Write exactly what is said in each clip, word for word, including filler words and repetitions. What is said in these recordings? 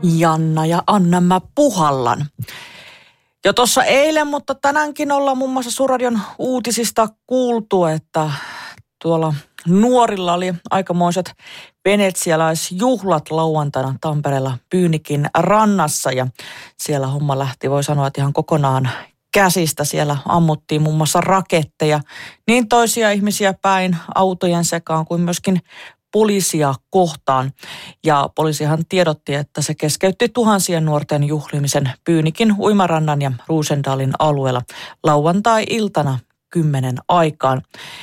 Janna ja Anna mä puhallan. Jo tuossa eilen, mutta tänäänkin ollaan muun muassa Suurradion uutisista kuultu, että tuolla nuorilla oli aikamoiset venetsialaisjuhlat lauantaina Tampereella Pyynikin rannassa ja siellä homma lähti, voi sanoa, että ihan kokonaan käsistä. Siellä ammuttiin muun muassa raketteja niin toisia ihmisiä päin autojen sekaan kuin myöskin poliisia kohtaan. Ja poliisihan tiedotti, että se keskeytti tuhansien nuorten juhlimisen Pyynikin uimarannan ja Roosendalin alueella lauantai-iltana kymmenen aikaan.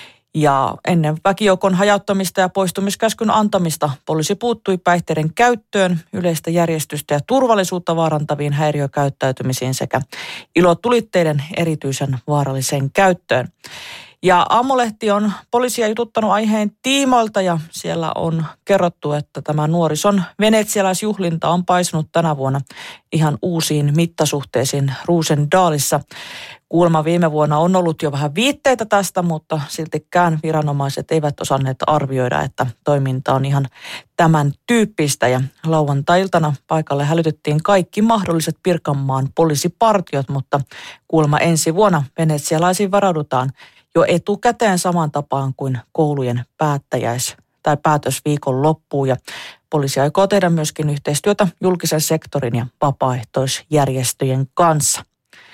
Ja ennen väkijoukon hajauttamista ja poistumiskäskyn antamista poliisi puuttui päihteiden käyttöön, yleistä järjestystä ja turvallisuutta vaarantaviin häiriökäyttäytymisiin sekä ilotulitteiden erityisen vaaralliseen käyttöön. Ja Aamulehti on poliisia jututtanut aiheen tiimoilta ja siellä on kerrottu, että tämä nuorison venetsialaisjuhlinta on paisunut tänä vuonna ihan uusiin mittasuhteisiin Roosendalissa. Kuulemma viime vuonna on ollut jo vähän viitteitä tästä, mutta siltikään viranomaiset eivät osanneet arvioida, että toiminta on ihan tämän tyyppistä. Ja lauantai-iltana paikalle hälytettiin kaikki mahdolliset Pirkanmaan poliisipartiot, mutta kuulemma ensi vuonna venetsialaisiin varaudutaan jo etukäteen saman tapaan kuin koulujen päättäjäis- tai päätösviikon loppuun. Ja poliisi aikoo tehdä myöskin yhteistyötä julkisen sektorin ja vapaaehtoisjärjestöjen kanssa.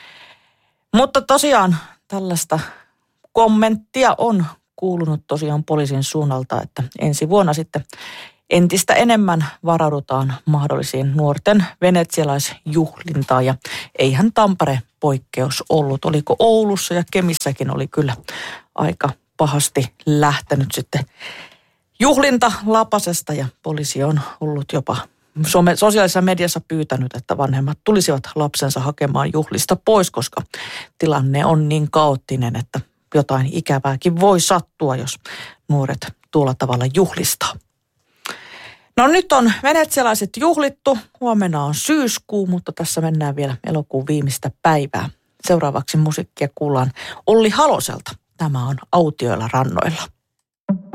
Mutta tosiaan tällaista kommenttia on kuulunut tosiaan poliisin suunnalta, että ensi vuonna sitten entistä enemmän varaudutaan mahdollisiin nuorten venetsialaisjuhlintaan. Ja eihän Tampere poikkeus ollut. Oliko Oulussa ja Kemissäkin oli kyllä aika pahasti lähtenyt sitten juhlinta lapasesta ja poliisi on ollut jopa sosiaalisessa mediassa pyytänyt, että vanhemmat tulisivat lapsensa hakemaan juhlista pois, koska tilanne on niin kaoottinen, että jotain ikävääkin voi sattua, jos nuoret tuolla tavalla juhlistaa. No nyt on venetsialaiset juhlittu, huomenna on syyskuu, mutta tässä mennään vielä elokuun viimeistä päivää. Seuraavaksi musiikkia kuullaan Olli Haloselta. Tämä on Autioilla rannoilla.